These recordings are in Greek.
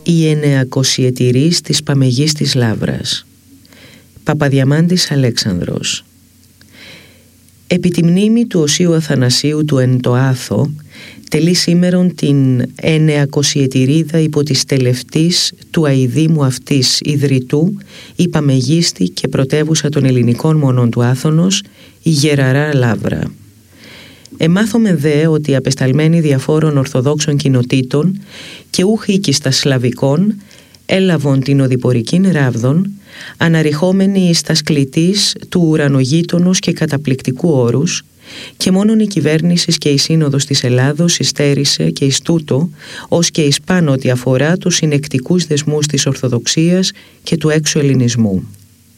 η εννεακοσιετηρής της Παμεγής της Λαύρας. Παπαδιαμάντης Αλέξανδρος. Επί τη μνήμη του Οσίου Αθανασίου του εν το Άθο, τελεί σήμερον την εννεακοσιετηρίδα υπό της τελευτής του αηδήμου αυτής ιδρυτού, η Παμεγίστη και πρωτεύουσα των ελληνικών μονών του Άθωνος, η Γεραρά Λαύρα. Εμάθομε δε ότι απεσταλμένοι διαφόρων ορθοδόξων κοινοτήτων και ούχοι οικιστά σλαβικών έλαβον την οδηπορικήν ράβδον, αναρριχόμενοι εις τα σκλητής του ουρανογείτονος και καταπληκτικού όρους, και μόνον η κυβέρνηση και η Σύνοδος της Ελλάδος υστέρησε και εις τούτο, ως και εις πάνω ότι αφορά τους συνεκτικούς δεσμούς της Ορθοδοξίας και του έξω ελληνισμού.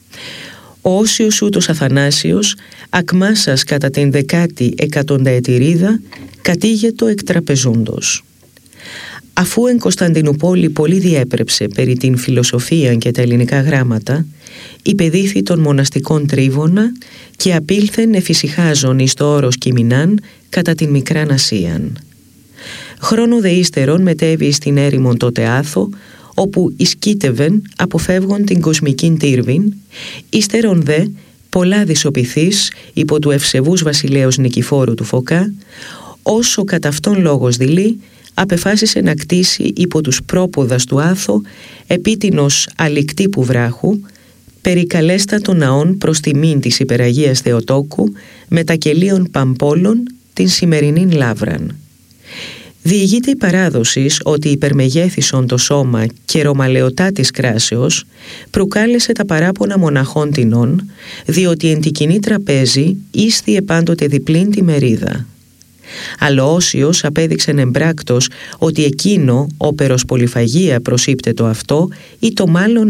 Ο Όσιος ούτως Αθανάσιος, ακμάσας κατά την 10η εκατονταετηρίδα, κατήγετο εκτραπεζούντος. Αφού εν Κωνσταντινούπολη πολύ διέπρεψε περί την φιλοσοφία και τα ελληνικά γράμματα, υπεδίθη των μοναστικών Τρίβωνα και απήλθεν εφησυχάζον εις το όρος Κιμινάν κατά την Μικράν Ασίαν. Χρόνο δε ύστερον μετέβη στην έρημον τότε Άθο, όπου ισκήτευεν αποφεύγον την κοσμικήν τύρβην, ύστερον δε πολλά δυσοπιθείς υπό του ευσεβούς βασιλέως Νικηφόρου του Φωκά, όσο κατά αυτόν λόγος δειλεί, απεφάσισε να κτίσει υπό τους πρόποδας του Άθο επίτινος αλικτύπου βράχου, περικαλέστατο ναών προς τιμήν της υπεραγίας Θεοτόκου, με τα κελίων Παμπόλων την σημερινήν Λαύραν. Διηγείται η παράδοσης ότι υπερμεγέθησον το σώμα και ρωμαλαιωτά της κράσεως προκάλεσε τα παράπονα μοναχών τινών, διότι εν τη κοινή τραπέζι ίσθιε πάντοτε διπλήν τη μερίδα. Αλλά ο Όσιος απέδειξεν εμπράκτος ότι εκείνο όπερος πολυφαγία προσείπτετο αυτό ή το μάλλον